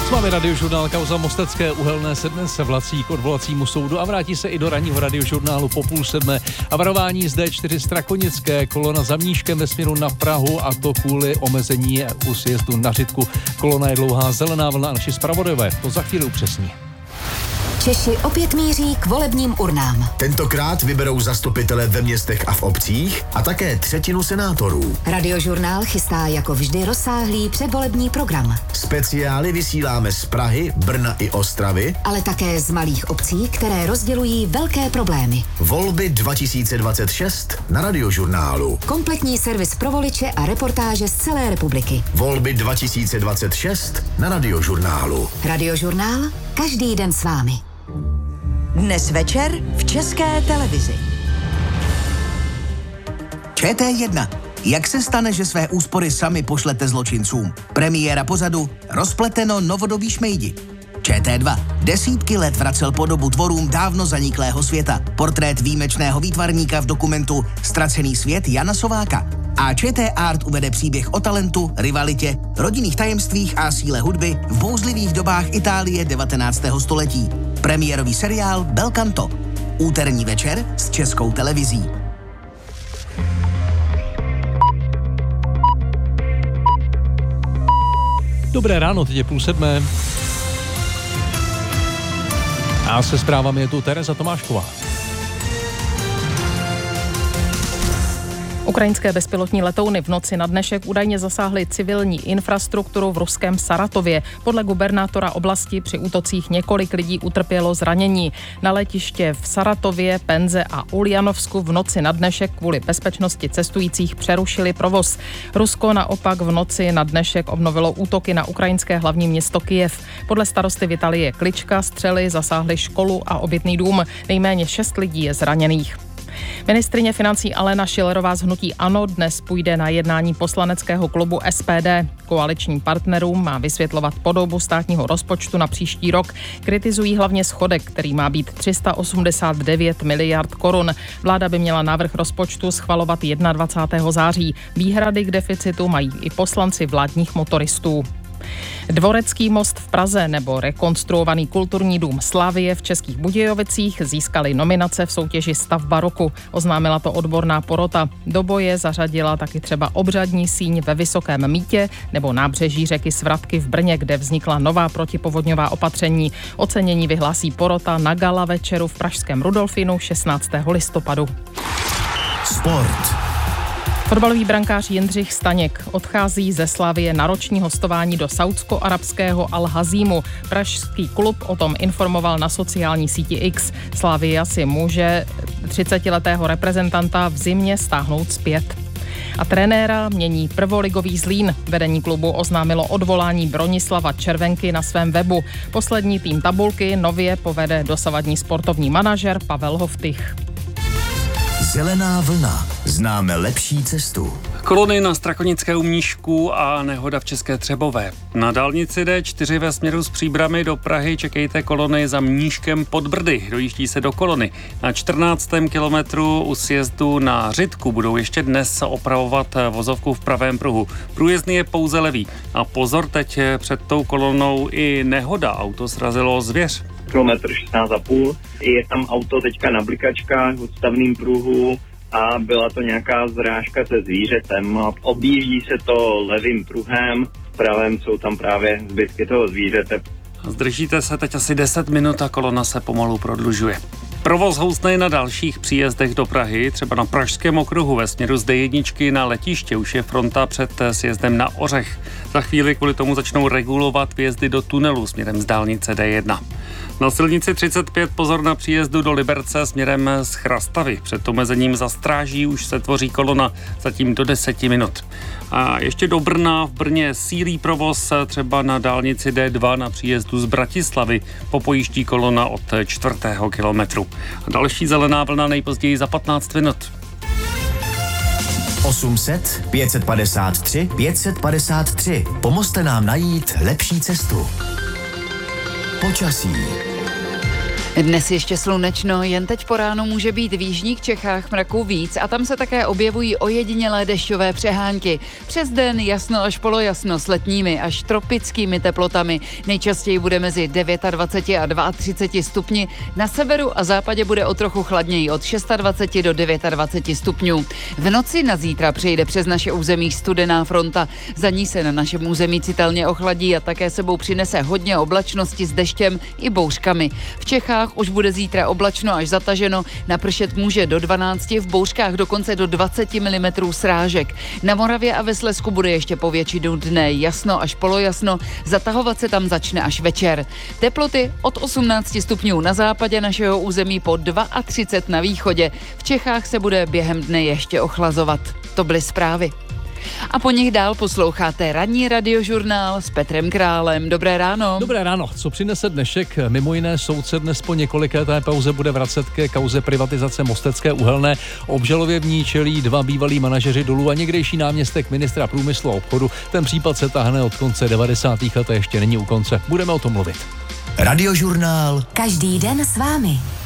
S vámi radiožurnál Kauza Mostecké uhelné se dnes vlací k odvolacímu soudu a vrátí se i do ranního radiožurnálu po 6:30. A varování z D4 Strakonické, kolona za Mníškem ve směru na Prahu, a to kvůli omezení u sjezdu na Řitku. Kolona je dlouhá, zelená vlna, a naši zpravodajové to za chvíli upřesní. Češi opět míří k volebním urnám. Tentokrát vyberou zastupitele ve městech a v obcích a také třetinu senátorů. Radiožurnál chystá jako vždy rozsáhlý předvolební program. Speciály vysíláme z Prahy, Brna i Ostravy, ale také z malých obcí, které rozdělují velké problémy. Volby 2026 na Radiožurnálu. Kompletní servis pro voliče a reportáže z celé republiky. Volby 2026 na Radiožurnálu. Radiožurnál každý den s vámi. Dnes večer v České televizi. ČT1. Jak se stane, že své úspory sami pošlete zločincům? Premiéra pořadu Rozpleteno novodobí šmejdi. ČT2. Desítky let vracel podobu tvorům dávno zaniklého světa. Portrét výjimečného výtvarníka v dokumentu Ztracený svět Jana Sováka. A ČT Art uvede příběh o talentu, rivalitě, rodinných tajemstvích a síle hudby v bouřlivých dobách Itálie 19. století. Premiérový seriál Bel Canto. Úterní večer s Českou televizí. Dobré ráno, teď je 6:30. A se zprávami je tu Tereza Tomášková. Ukrajinské bezpilotní letouny v noci na dnešek údajně zasáhly civilní infrastrukturu v ruském Saratově. Podle gubernátora oblasti při útocích několik lidí utrpělo zranění. Na letiště v Saratově, Penze a Uljanovsku v noci na dnešek kvůli bezpečnosti cestujících přerušili provoz. Rusko naopak v noci na dnešek obnovilo útoky na ukrajinské hlavní město Kyjev. Podle starosty Vitalie Klička střely zasáhly školu a obytný dům. Nejméně 6 lidí je zraněných. Ministryně financí Alena Schillerová z hnutí ANO dnes půjde na jednání poslaneckého klubu SPD. Koaličním partnerům má vysvětlovat podobu státního rozpočtu na příští rok. Kritizují hlavně schodek, který má být 389 miliard korun. Vláda by měla návrh rozpočtu schvalovat 21. září. Výhrady k deficitu mají i poslanci vládních motoristů. Dvorecký most v Praze nebo rekonstruovaný kulturní dům Slavie v Českých Budějovicích získali nominace v soutěži Stavba roku. Oznámila to odborná porota. Do boje zařadila taky třeba obřadní síň ve Vysokém Mýtě nebo nábřeží řeky Svratky v Brně, kde vznikla nová protipovodňová opatření. Ocenění vyhlásí porota na gala večeru v pražském Rudolfinu 16. listopadu. Sport. Fotbalový brankář Jindřich Staněk odchází ze Slavie na roční hostování do saúdsko-arabského Al-Hazímu. Pražský klub o tom informoval na sociální síti X. Slavia si může 30letého reprezentanta v zimě stáhnout zpět. A trenéra mění prvoligový Zlín. Vedení klubu oznámilo odvolání Bronislava Červenky na svém webu. Poslední tým tabulky nově povede dosavadní sportovní manažer Pavel Hoftych. Zelená vlna. Známe lepší cestu. Kolony na Strakonické u Mníšku a nehoda v České Třebové. Na dálnici D4 ve směru z Příbrami do Prahy čekejte kolony za Mníškem pod Brdy. Dojíždí se do kolony. Na 14. kilometru u sjezdu na Řitku budou ještě dnes opravovat vozovku v pravém pruhu. Průjezdný je pouze levý. A pozor, teď před tou kolonou i nehoda. Auto srazilo zvěř. Kilometr 16,5. Je tam auto teďka na blikačkách v odstavném pruhu a byla to nějaká zrážka se zvířetem. Objíždí se to levým pruhem, v pravém jsou tam právě zbytky toho zvířete. Zdržíte se teď asi 10 minut a kolona se pomalu prodlužuje. Provoz houstne na dalších příjezdech do Prahy, třeba na Pražském okruhu ve směru z D1 na letiště. Už je fronta před sjezdem na Ořech. Za chvíli kvůli tomu začnou regulovat vjezdy do tunelu směrem z dálnice D1. Na silnici 35 pozor na příjezdu do Liberce směrem z Chrastavy. Před omezením za stráží už se tvoří kolona zatím do 10 minut. A ještě do Brna. V Brně sílí provoz třeba na dálnici D2 na příjezdu z Bratislavy. Popojíždí kolona od 4. kilometru. A další zelená vlna nejpozději za 15 minut. 800 553 553. Pomozte nám najít lepší cestu. Počasí. Dnes ještě slunečno, jen teď po ránu může být v jižních Čechách mraků víc a tam se také objevují ojedinělé dešťové přehánky. Přes den jasno až polojasno s letními až tropickými teplotami. Nejčastěji bude mezi 29 a 32 stupni. Na severu a západě bude o trochu chladněji od 26 do 29 stupňů. V noci na zítra přejde přes naše území studená fronta. Za ní se na našem území citelně ochladí a také sebou přinese hodně oblačnosti s deštěm i bouřkami. V Čechách už bude zítra oblačno až zataženo, napršet může do 12, v bouřkách dokonce do 20 mm srážek. Na Moravě a ve Slezsku bude ještě po většinu dne jasno až polojasno, zatahovat se tam začne až večer. Teploty od 18 stupňů na západě našeho území po 32 na východě. V Čechách se bude během dne ještě ochlazovat. To byly zprávy. A po nich dál posloucháte ranní radiožurnál s Petrem Králem. Dobré ráno. Dobré ráno. Co přinese dnešek? Mimo jiné soudce dnes po několikaté pauze bude vracet ke kauze privatizace Mostecké uhelné. Obžalově v ní čelí dva bývalí manažeři dolů a někdejší náměstek ministra průmyslu a obchodu. Ten případ se táhne od konce 90. let a ještě není u konce. Budeme o tom mluvit. Radiožurnál. Každý den s vámi.